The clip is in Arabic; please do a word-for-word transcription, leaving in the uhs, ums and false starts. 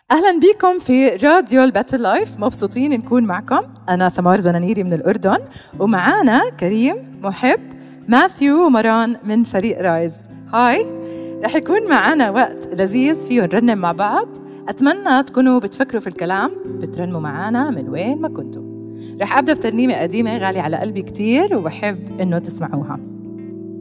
أهلاً بكم في راديو الباتل لايف. مبسوطين نكون معكم. أنا ثمار زنانيري من الأردن، ومعانا كريم، محب، ماثيو ومران من فريق رايز. هاي، رح يكون معانا وقت لذيذ فيه نرنم مع بعض. أتمنى تكونوا بتفكروا في الكلام، بترنموا معانا من وين ما كنتوا. رح أبدأ بترنيمة قديمة غالية على قلبي كتير وبحب إنه تسمعوها.